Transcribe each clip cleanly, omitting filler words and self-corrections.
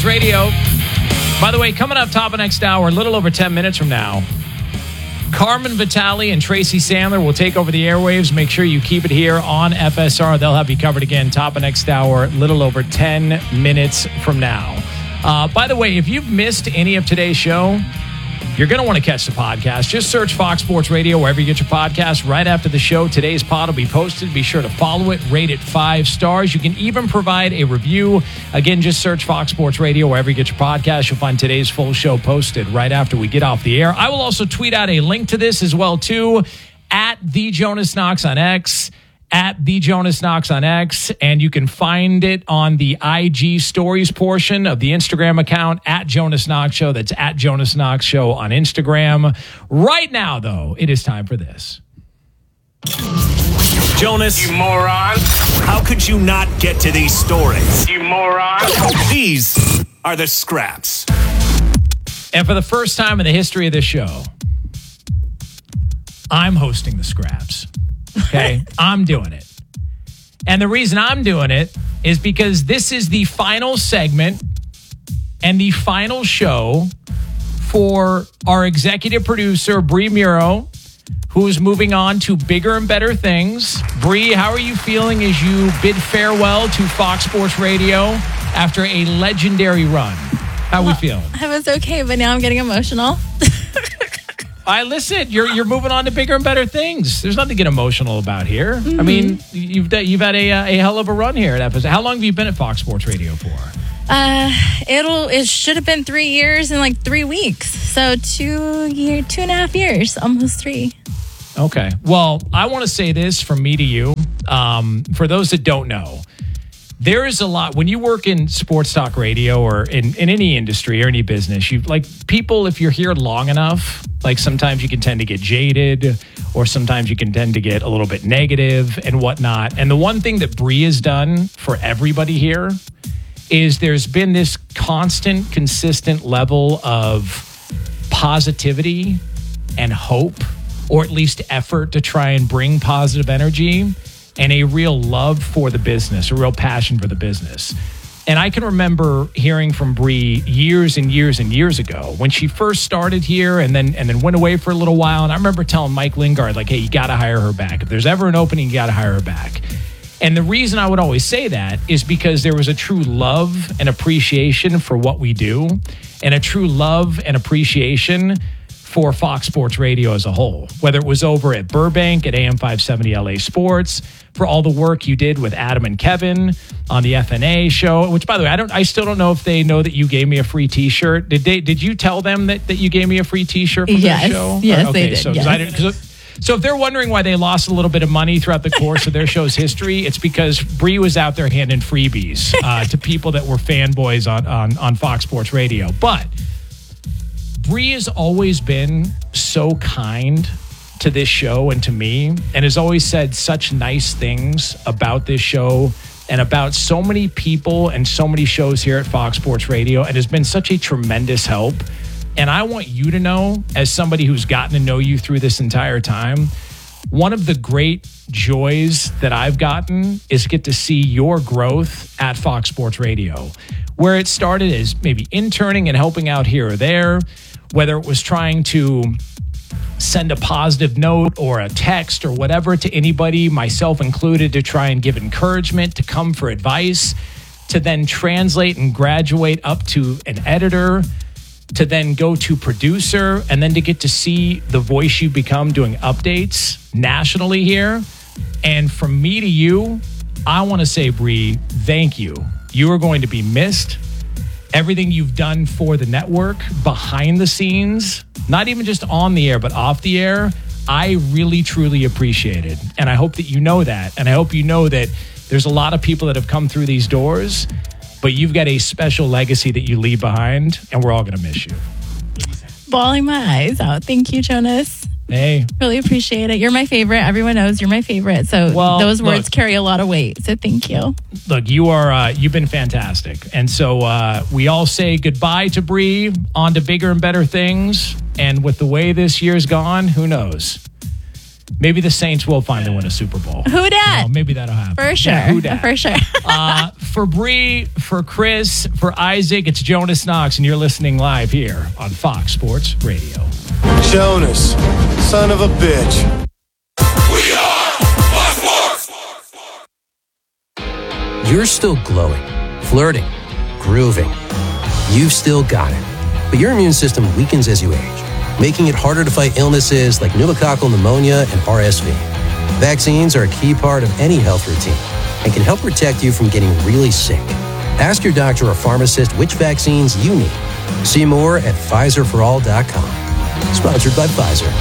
Sports Radio. By the way, coming up top of next hour, a little over 10 minutes from now, Carmen Vitale and Tracy Sandler will take over the airwaves. Make sure you keep it here on FSR. They'll have you covered again top of next hour, a little over 10 minutes from now. By the way, if you've missed any of today's show, you're going to want to catch the podcast. Just search Fox Sports Radio wherever you get your podcast. Right after the show, today's pod will be posted. Be sure to follow it, rate it 5 stars. You can even provide a review. Again, just search Fox Sports Radio wherever you get your podcast. You'll find today's full show posted right after we get off the air. I will also tweet out a link to this as well, too, at The Jonas Knox on X. At The Jonas Knox on X, and you can find it on the IG stories portion of the Instagram account at Jonas Knox Show. That's at Jonas Knox Show on Instagram. Right now, though, it is time for this. Jonas, you moron. How could you not get to these stories? You moron. These are the scraps. And for the first time in the history of this show, I'm hosting the scraps. Okay, I'm doing it. And the reason I'm doing it is because this is the final segment and the final show for our executive producer, Bree Muro, who is moving on to bigger and better things. Bree, how are you feeling as you bid farewell to Fox Sports Radio after a legendary run? How are we feeling? I was okay, but now I'm getting emotional. Listen, you're moving on to bigger and better things. There's nothing to get emotional about here. Mm-hmm. I mean, you've had a hell of a run here at FS. How long have you been at Fox Sports Radio for? It should have been 3 years and like 3 weeks. So 2.5 years, almost 3. Okay. Well, I want to say this from me to you. For those that don't know, there is a lot when you work in sports talk radio or in any industry or any business. You like people, if you're here long enough, like sometimes you can tend to get jaded or sometimes you can tend to get a little bit negative and whatnot. And the one thing that Bree has done for everybody here is there's been this constant, consistent level of positivity and hope, or at least effort to try and bring positive energy and a real love for the business, a real passion for the business. And I can remember hearing from Bree years and years and years ago when she first started here and then went away for a little while. And I remember telling Mike Lingard, like, hey, you got to hire her back. If there's ever an opening, you got to hire her back. And the reason I would always say that is because there was a true love and appreciation for what we do and a true love and appreciation for Fox Sports Radio as a whole, whether it was over at Burbank at AM 570 LA Sports, for all the work you did with Adam and Kevin on the FNA show, which, by the way, I still don't know if they know that you gave me a free T-shirt. Did you tell them that you gave me a free T-shirt from their show? Yes, okay, they did. So, Yes. So if they're wondering why they lost a little bit of money throughout the course of their show's history, it's because Bree was out there handing freebies to people that were fanboys on Fox Sports Radio. But Bree has always been so kind to this show and to me, and has always said such nice things about this show and about so many people and so many shows here at Fox Sports Radio, and has been such a tremendous help. And I want you to know, as somebody who's gotten to know you through this entire time, one of the great joys that I've gotten is get to see your growth at Fox Sports Radio, where it started as maybe interning and helping out here or there, whether it was trying to send a positive note or a text or whatever to anybody, myself included, to try and give encouragement, to come for advice, to then translate and graduate up to an editor, to then go to producer, and then to get to see the voice you become doing updates nationally here. And from me to you, I want to say, Bree, thank you. You are going to be missed. Everything you've done for the network behind the scenes, not even just on the air, but off the air, I really, truly appreciate it. And I hope that you know that. And I hope you know that there's a lot of people that have come through these doors, but you've got a special legacy that you leave behind, and we're all going to miss you. Bawling my eyes out. Thank you, Jonas. Hey. Really appreciate it. You're my favorite. Everyone knows you're my favorite. So those words carry a lot of weight. So thank you. Look, you've been fantastic. And so we all say goodbye to Bree, on to bigger and better things. And with the way this year's gone, who knows? Maybe the Saints will finally win a Super Bowl. Who dat? Maybe that'll happen. For sure. Yeah, who dat? For sure. For Bree, for Chris, for Isaac, it's Jonas Knox, and you're listening live here on Fox Sports Radio. Jonas, son of a bitch. We are Fox Sports. You're still glowing, flirting, grooving. You've still got it. But your immune system weakens as you age, making it harder to fight illnesses like pneumococcal pneumonia and RSV. Vaccines are a key part of any health routine and can help protect you from getting really sick. Ask your doctor or pharmacist which vaccines you need. See more at PfizerForAll.com. Sponsored by Pfizer.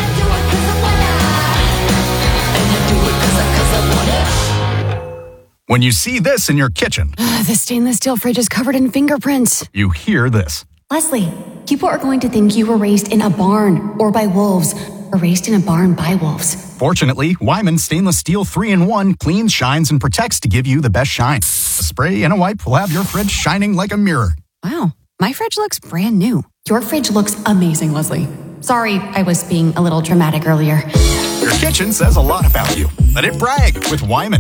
When you see this in your kitchen, The stainless steel fridge is covered in fingerprints. you hear this. Leslie, people are going to think you were raised in a barn or by wolves, or raised in a barn by wolves. Fortunately, Wyman Stainless Steel 3-in-1 cleans, shines, and protects to give you the best shine. A spray and a wipe will have your fridge shining like a mirror. Wow, my fridge looks brand new. Your fridge looks amazing, Leslie. Sorry, I was being a little dramatic earlier. Your kitchen says a lot about you. Let it brag with Wyman.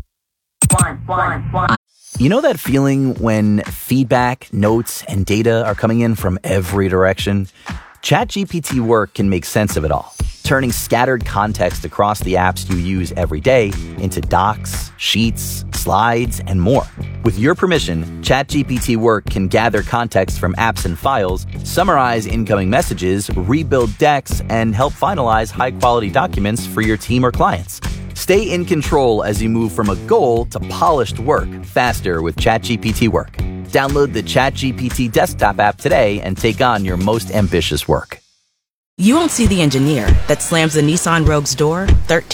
You know that feeling when feedback, notes, and data are coming in from every direction? ChatGPT Work can make sense of it all, turning scattered context across the apps you use every day into docs, sheets, slides, and more. With your permission, ChatGPT Work can gather context from apps and files, summarize incoming messages, rebuild decks, and help finalize high-quality documents for your team or clients. Stay in control as you move from a goal to polished work faster with ChatGPT Work. Download the ChatGPT desktop app today and take on your most ambitious work. You won't see the engineer that slams the Nissan Rogue's door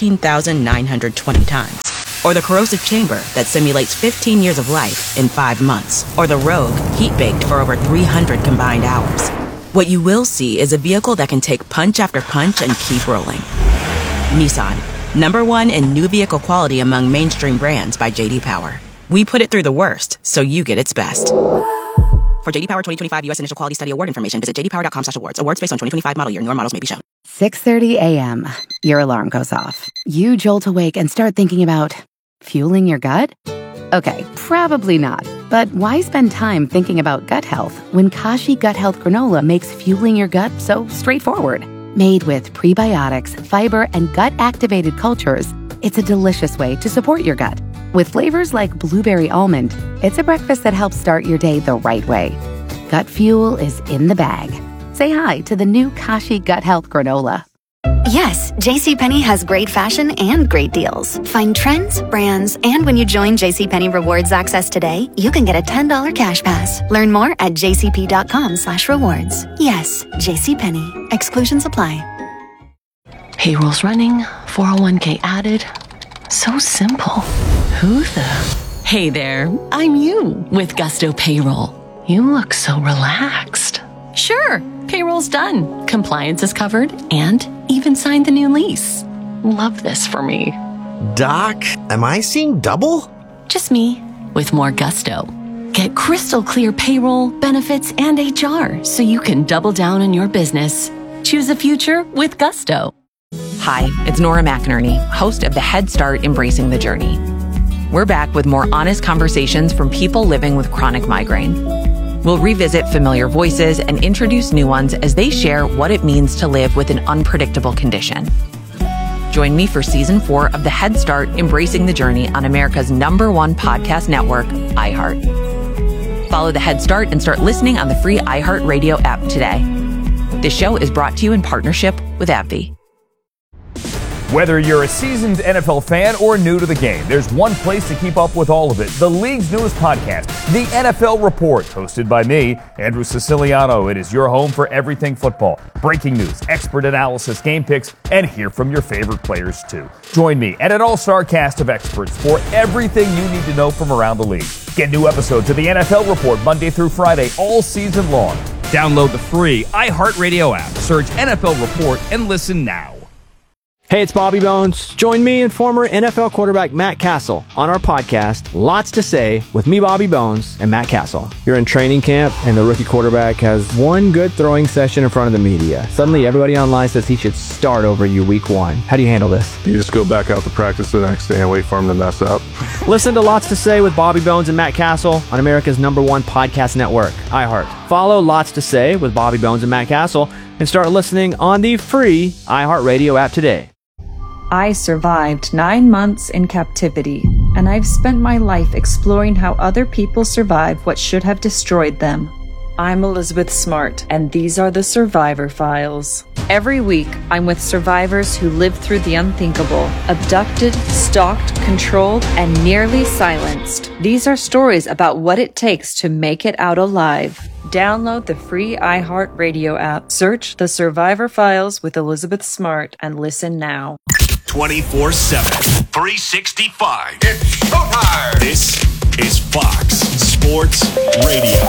13,920 times. Or the corrosive chamber that simulates 15 years of life in 5 months. Or the Rogue heat-baked for over 300 combined hours. What you will see is a vehicle that can take punch after punch and keep rolling. Nissan, #1 in new vehicle quality among mainstream brands by J.D. Power. We put it through the worst, so you get its best. For J.D. Power 2025 U.S. Initial Quality Study Award information, visit jdpower.com/awards. Awards based on 2025 model year. Newer models may be shown. 6:30 a.m. Your alarm goes off. You jolt awake and start thinking about fueling your gut? Okay, probably not. But why spend time thinking about gut health when Kashi Gut Health Granola makes fueling your gut so straightforward? Made with prebiotics, fiber, and gut-activated cultures, it's a delicious way to support your gut. With flavors like blueberry almond, it's a breakfast that helps start your day the right way. Gut fuel is in the bag. Say hi to the new Kashi Gut Health Granola. Yes, JCPenney has great fashion and great deals. Find trends, brands, and when you join JCPenney Rewards Access today, you can get a $10 cash pass. Learn more at jcp.com/rewards. Yes, JCPenney. Exclusions apply. Payroll's running, 401k added. So simple. Who the? Hey there, I'm you with Gusto Payroll. You look so relaxed. Sure, payroll's done. Compliance is covered and even signed the new lease. Love this for me. Doc, am I seeing double? Just me with more gusto. Get crystal clear payroll, benefits, and HR so you can double down on your business. Choose a future with Gusto. Hi, it's Nora McInerney, host of the Head Start Embracing the Journey. We're back with more honest conversations from people living with chronic migraine. We'll revisit familiar voices and introduce new ones as they share what it means to live with an unpredictable condition. Join me for Season 4 of the Head Start Embracing the Journey on America's #1 podcast network, iHeart. Follow the Head Start and start listening on the free iHeart Radio app today. This show is brought to you in partnership with AbbVie. Whether you're a seasoned NFL fan or new to the game, there's one place to keep up with all of it. The league's newest podcast, The NFL Report, hosted by me, Andrew Siciliano. It is your home for everything football. Breaking news, expert analysis, game picks, and hear from your favorite players too. Join me and an all-star cast of experts for everything you need to know from around the league. Get new episodes of The NFL Report Monday through Friday all season long. Download the free iHeartRadio app, search NFL Report, and listen now. Hey, it's Bobby Bones. Join me and former NFL quarterback Matt Castle on our podcast, Lots to Say, with me, Bobby Bones, and Matt Castle. You're in training camp, and the rookie quarterback has one good throwing session in front of the media. Suddenly, everybody online says he should start over you week one. How do you handle this? You just go back out to practice the next day and wait for him to mess up. Listen to Lots to Say with Bobby Bones and Matt Castle on America's #1 podcast network, iHeart. Follow Lots to Say with Bobby Bones and Matt Castle and start listening on the free iHeartRadio app today. I survived 9 months in captivity, and I've spent my life exploring how other people survive what should have destroyed them. I'm Elizabeth Smart, and these are the Survivor Files. Every week, I'm with survivors who lived through the unthinkable, abducted, stalked, controlled, and nearly silenced. These are stories about what it takes to make it out alive. Download the free iHeartRadio app, search The Survivor Files with Elizabeth Smart, and listen now. 24/7, 365. It's showtime. This is Fox Sports Radio.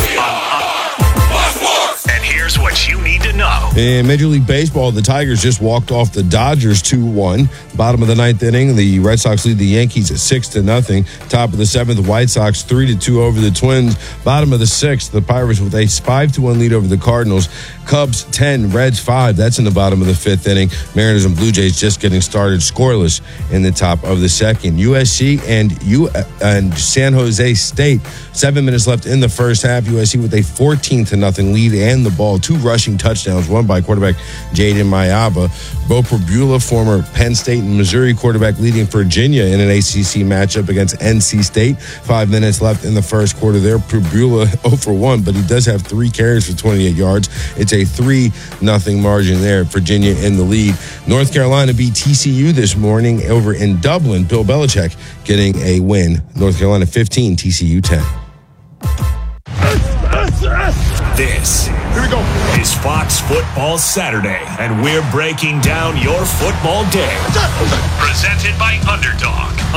And here's what you need to know. In Major League Baseball, the Tigers just walked off the Dodgers 2-1. Bottom of the ninth inning, the Red Sox lead the Yankees at 6-0. Top of the seventh, the White Sox 3-2 over the Twins. Bottom of the sixth, the Pirates with a 5-1 lead over the Cardinals. Cubs 10, Reds 5. That's in the bottom of the fifth inning. Mariners and Blue Jays just getting started, scoreless in the top of the second. USC and San Jose State. 7 minutes left in the first half. USC with a 14-0 lead and the ball. 2 rushing touchdowns, one by quarterback Jaden Mayaba. Bo Pribula, former Penn State and Missouri quarterback, leading Virginia in an ACC matchup against NC State. 5 minutes left in the first quarter there. Pribula 0 for 1, but he does have 3 carries for 28 yards. It's a 3-0 margin there. Virginia in the lead. North Carolina beat TCU this morning over in Dublin. Bill Belichick getting a win. North Carolina 15, TCU 10. This is Fox Football Saturday, and we're breaking down your football day. Presented by Underdog.